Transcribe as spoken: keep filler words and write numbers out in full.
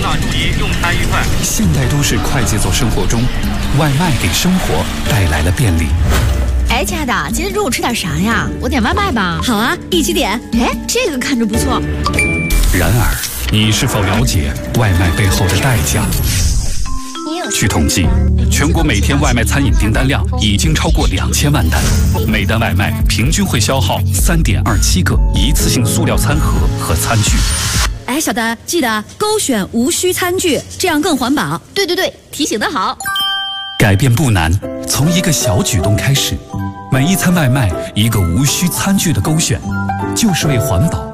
长注意，用餐愉快。 现代都市快节奏生活中，外卖给生活带来了便利。 哎，亲爱的，今天中午吃点啥呀？我点外卖吧。 好啊，一起点。 哎，这个看着不错。 然而，你是否了解外卖背后的代价？据统计，全国每天外卖餐饮订单量已经超过两千万单，每单外卖平均会消耗三点二七个一次性塑料餐盒和餐具。 哎，小的，记得勾选无需餐具，这样更环保。 对对对，提醒得好。 改变不难，从一个小举动开始，每一餐外卖一个无需餐具的勾选，就是为环保